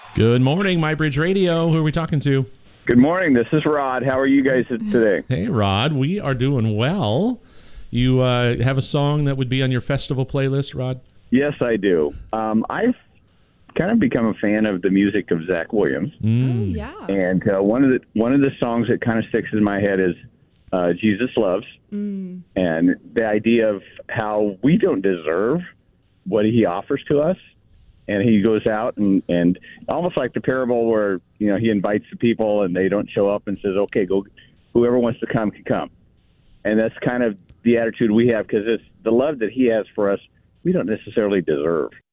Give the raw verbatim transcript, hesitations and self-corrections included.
Good morning, MyBridge Radio. Who are we talking to? Good morning. This is Rod. How are you guys today? Hey, Rod. We are doing well. You uh, have a song that would be on your festival playlist, Rod? Yes, I do. Um, I've kind of become a fan of the music of Zach Williams. Mm. Oh, yeah. And uh, one of the one of the songs that kind of sticks in my head is uh, Jesus Loves. Mm. And the idea of how we don't deserve what he offers to us. And he goes out and, and almost like the parable where, you know, he invites the people and they don't show up and says, okay, go, whoever wants to come can come. And that's kind of the attitude we have because it's the love that he has for us we don't necessarily deserve.